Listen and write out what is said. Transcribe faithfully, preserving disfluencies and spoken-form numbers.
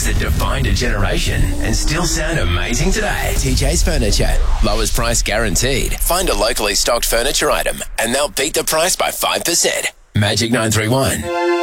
that defined a generation and still sound amazing today. T J's Furniture. Lowest price guaranteed. Find a locally stocked furniture item and they'll beat the price by five percent. Magic nine three one.